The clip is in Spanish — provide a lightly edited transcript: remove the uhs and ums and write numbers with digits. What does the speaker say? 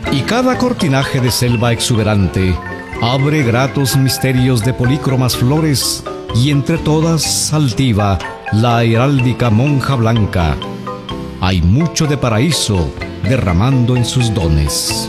Y cada cortinaje de selva exuberante abre gratos misterios de polícromas flores, y entre todas altiva la heráldica monja blanca. Hay mucho de paraíso derramando en sus dones.